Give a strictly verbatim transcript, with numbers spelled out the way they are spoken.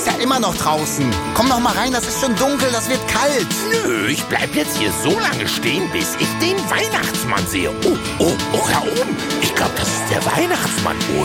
ist ja immer noch draußen. Komm noch mal rein, das ist schon dunkel, das wird kalt. Nö, ich bleib jetzt hier so lange stehen, bis ich den Weihnachtsmann sehe. Oh, oh, oh, da oben. Ich glaube, das ist der Weihnachtsmann,